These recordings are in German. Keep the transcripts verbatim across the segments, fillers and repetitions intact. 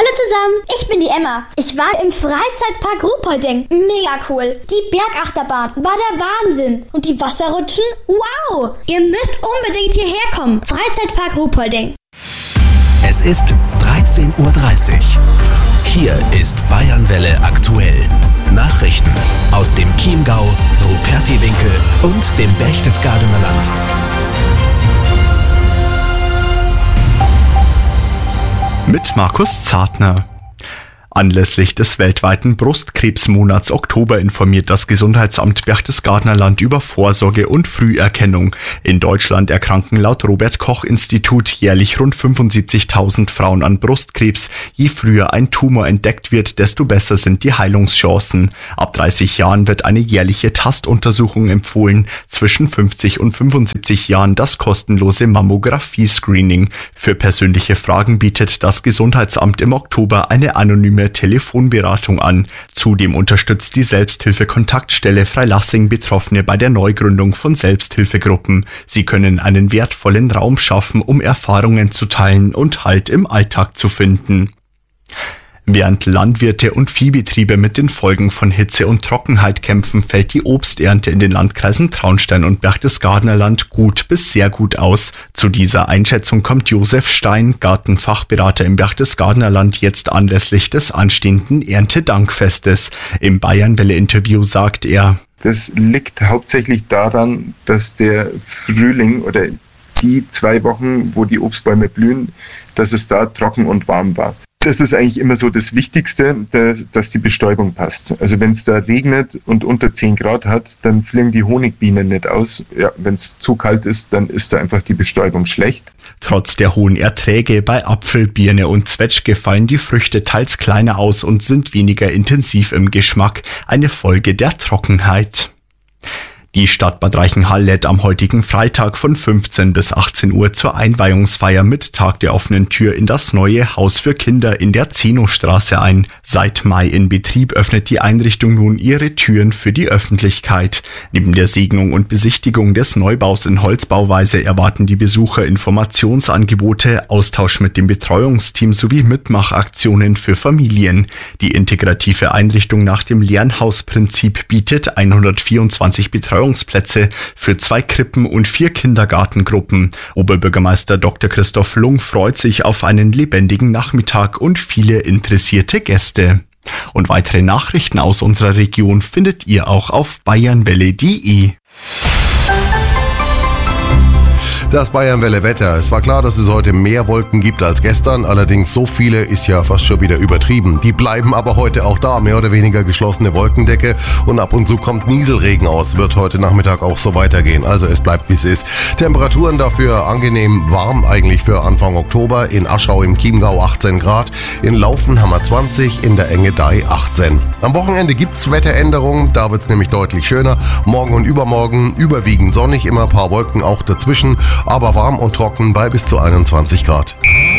zusammen, ich bin die Emma. Ich war im Freizeitpark Ruhpolding. Mega cool. Die Bergachterbahn war der Wahnsinn. Und die Wasserrutschen? Wow! Ihr müsst unbedingt hierher kommen. Freizeitpark Ruhpolding. Es ist dreizehn Uhr dreißig. Hier ist Bayernwelle aktuell. Nachrichten aus dem Chiemgau, Rupertiwinkel und dem Berchtesgadener Land. Mit Markus Zartner. Anlässlich des weltweiten Brustkrebsmonats Oktober informiert das Gesundheitsamt Berchtesgadener Land über Vorsorge und Früherkennung. In Deutschland erkranken laut Robert-Koch-Institut jährlich rund fünfundsiebzigtausend Frauen an Brustkrebs. Je früher ein Tumor entdeckt wird, desto besser sind die Heilungschancen. Ab dreißig Jahren wird eine jährliche Tastuntersuchung empfohlen. Zwischen fünfzig und fünfundsiebzig Jahren das kostenlose Mammographie-Screening. Für persönliche Fragen bietet das Gesundheitsamt im Oktober eine anonyme Telefonberatung an. Zudem unterstützt die Selbsthilfe-Kontaktstelle Freilassing Betroffene bei der Neugründung von Selbsthilfegruppen. Sie können einen wertvollen Raum schaffen, um Erfahrungen zu teilen und Halt im Alltag zu finden. Während Landwirte und Viehbetriebe mit den Folgen von Hitze und Trockenheit kämpfen, fällt die Obsternte in den Landkreisen Traunstein und Berchtesgadener Land gut bis sehr gut aus. Zu dieser Einschätzung kommt Josef Stein, Gartenfachberater im Berchtesgadener Land, jetzt anlässlich des anstehenden Erntedankfestes. Im Bayernwelle-Interview sagt er: Das liegt hauptsächlich daran, dass der Frühling oder die zwei Wochen, wo die Obstbäume blühen, dass es da trocken und warm war. Das ist eigentlich immer so das Wichtigste, dass die Bestäubung passt. Also wenn es da regnet und unter zehn Grad hat, dann fliegen die Honigbienen nicht aus. Ja, wenn es zu kalt ist, dann ist da einfach die Bestäubung schlecht. Trotz der hohen Erträge bei Apfel, Birne und Zwetschge fallen die Früchte teils kleiner aus und sind weniger intensiv im Geschmack. Eine Folge der Trockenheit. Die Stadt Bad Reichenhall lädt am heutigen Freitag von fünfzehn bis achtzehn Uhr zur Einweihungsfeier mit Tag der offenen Tür in das neue Haus für Kinder in der Zenostraße ein. Seit Mai in Betrieb öffnet die Einrichtung nun ihre Türen für die Öffentlichkeit. Neben der Segnung und Besichtigung des Neubaus in Holzbauweise erwarten die Besucher Informationsangebote, Austausch mit dem Betreuungsteam sowie Mitmachaktionen für Familien. Die integrative Einrichtung nach dem Lernhausprinzip bietet hundertvierundzwanzig Betreuungsplätze für zwei Krippen und vier Kindergartengruppen. Oberbürgermeister Doktor Christoph Lung freut sich auf einen lebendigen Nachmittag und viele interessierte Gäste. Und weitere Nachrichten aus unserer Region findet ihr auch auf bayernwelle punkt de. Das Bayernwelle-Wetter. Es war klar, dass es heute mehr Wolken gibt als gestern. Allerdings so viele ist ja fast schon wieder übertrieben. Die bleiben aber heute auch da. Mehr oder weniger geschlossene Wolkendecke und ab und zu kommt Nieselregen aus. Wird heute Nachmittag auch so weitergehen. Also es bleibt wie es ist. Temperaturen dafür angenehm warm eigentlich für Anfang Oktober. In Aschau im Chiemgau achtzehn Grad. In Laufen haben wir zwanzig. In der Engadei achtzehn. Am Wochenende gibt's Wetteränderungen. Da wird's nämlich deutlich schöner. Morgen und übermorgen überwiegend sonnig. Immer ein paar Wolken auch dazwischen. Aber warm und trocken bei bis zu einundzwanzig Grad.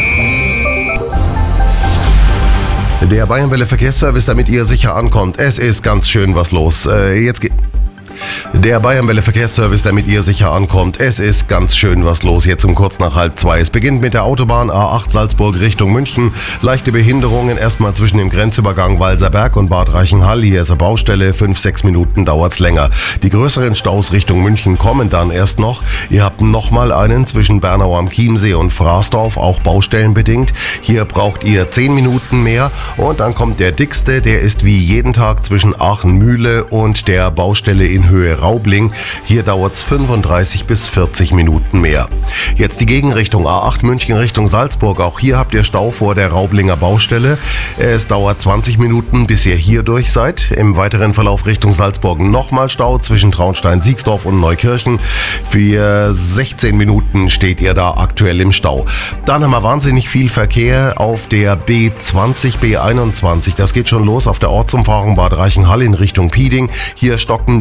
Der Bayernwelle Verkehrsservice, damit ihr sicher ankommt. Es ist ganz schön was los. Äh, jetzt geht... Der Bayernwelle Verkehrsservice, damit ihr sicher ankommt. Es ist ganz schön was los, jetzt um kurz nach halb zwei. Es beginnt mit der Autobahn A acht Salzburg Richtung München. Leichte Behinderungen erstmal zwischen dem Grenzübergang Walserberg und Bad Reichenhall. Hier ist eine Baustelle, fünf, sechs Minuten dauert's länger. Die größeren Staus Richtung München kommen dann erst noch. Ihr habt nochmal einen zwischen Bernau am Chiemsee und Fraßdorf, auch baustellenbedingt. Hier braucht ihr zehn Minuten mehr. Und dann kommt der dickste, der ist wie jeden Tag zwischen Aachen-Mühle und der Baustelle in Höhe Raubling. Hier dauert es fünfunddreißig bis vierzig Minuten mehr. Jetzt die Gegenrichtung A acht München Richtung Salzburg. Auch hier habt ihr Stau vor der Raublinger Baustelle. Es dauert zwanzig Minuten, bis ihr hier durch seid. Im weiteren Verlauf Richtung Salzburg nochmal Stau zwischen Traunstein-Siegsdorf und Neukirchen. Für sechzehn Minuten steht ihr da aktuell im Stau. Dann haben wir wahnsinnig viel Verkehr auf der B zwanzig, B einundzwanzig. Das geht schon los auf der Ortsumfahrung Bad Reichenhall in Richtung Pieding. Hier stocken der Verkehr.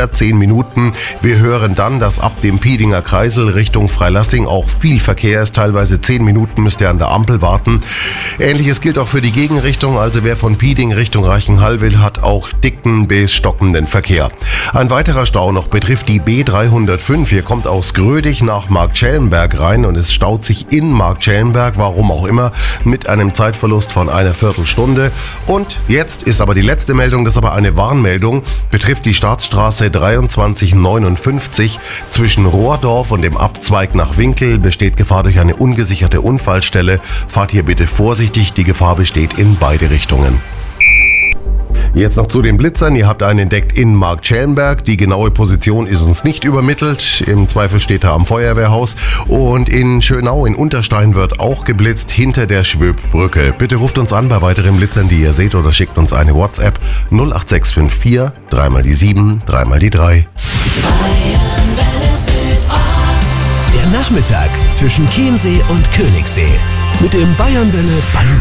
ungefähr zehn Minuten. Wir hören dann, dass ab dem Piedinger Kreisel Richtung Freilassing auch viel Verkehr ist. Teilweise zehn Minuten müsst ihr an der Ampel warten. Ähnliches gilt auch für die Gegenrichtung. Also wer von Pieding Richtung Reichenhall will, hat auch dicken bis stockenden Verkehr. Ein weiterer Stau noch betrifft die B dreihundertfünf. Hier kommt aus Grödig nach Marktschellenberg rein und es staut sich in Marktschellenberg, warum auch immer, mit einem Zeitverlust von einer Viertelstunde. Und jetzt ist aber die letzte Meldung, das ist aber eine Warnmeldung, betrifft die Staatsstraße dreiundzwanzig neunundfünfzig. Zwischen Rohrdorf und dem Abzweig nach Winkel besteht Gefahr durch eine ungesicherte Unfallstelle. Fahrt hier bitte vorsichtig, die Gefahr besteht in beide Richtungen. Jetzt noch zu den Blitzern. Ihr habt einen entdeckt in Marktschellenberg. Die genaue Position ist uns nicht übermittelt. Im Zweifel steht er am Feuerwehrhaus. Und in Schönau in Unterstein wird auch geblitzt hinter der Schwöbbrücke. Bitte ruft uns an bei weiteren Blitzern, die ihr seht, oder schickt uns eine WhatsApp null acht sechs fünf vier, dreimal die sieben, dreimal die drei. Der Nachmittag zwischen Chiemsee und Königssee mit dem Bayernwelle Bank